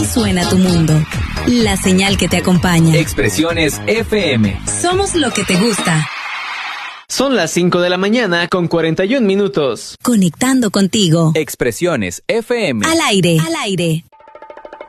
Así suena tu mundo. La señal que te acompaña. Expresiones FM. Somos lo que te gusta. Son las 5 de la mañana con 41 minutos. Conectando contigo. Expresiones FM. Al aire. Al aire.